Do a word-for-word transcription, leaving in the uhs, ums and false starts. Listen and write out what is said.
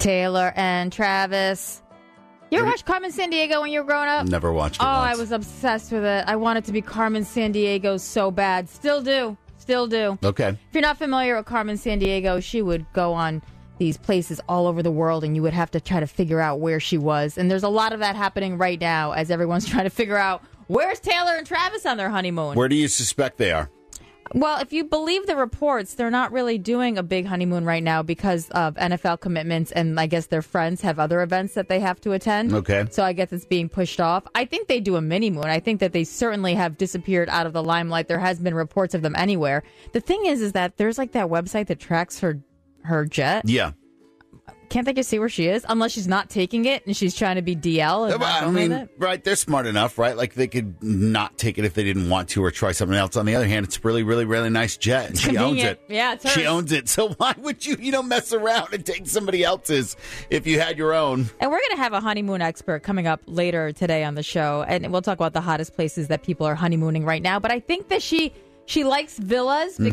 Taylor and Travis. You ever watch Carmen Sandiego when you were growing up? Never watched it Oh, once. I was obsessed with it. I wanted to be Carmen Sandiego so bad. Still do. Still do. Okay. If you're not familiar with Carmen Sandiego, she would go on these places all over the world, and you would have to try to figure out where she was. And there's a lot of that happening right now as everyone's trying to figure out where's Taylor and Travis on their honeymoon. Where do you suspect they are? Well, if you believe the reports, they're not really doing a big honeymoon right now because of N F L commitments, and I guess their friends have other events that they have to attend. Okay. So I guess it's being pushed off. I think they do a mini moon. I think that they certainly have disappeared out of the limelight. There has been reports of them anywhere. The thing is, is that there's like that website that tracks her her jet. Yeah. Can't they just see where she is? Unless she's not taking it and she's trying to be D L. And not I going mean, with it. right, they're smart enough, right? Like, they could not take it if they didn't want to or try something else. On the other hand, it's a really, really, really nice jet. And she owns Convenient. it. Yeah, it's hers. She owns it. So why would you, you know, mess around and take somebody else's if you had your own? And we're going to have a honeymoon expert coming up later today on the show. And we'll talk about the hottest places that people are honeymooning right now. But I think that she... She likes villas